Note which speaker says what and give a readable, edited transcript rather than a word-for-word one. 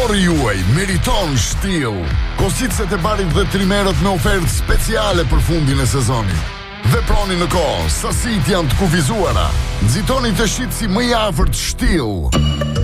Speaker 1: Motori juaj meriton shtill. Kositëset e barit dhe trimerët me ofertë speciale për fundin e sezonit. Veproni në kohë, sasit janë të kufizuara. Nxitoni të shitësi më i afërt shtill.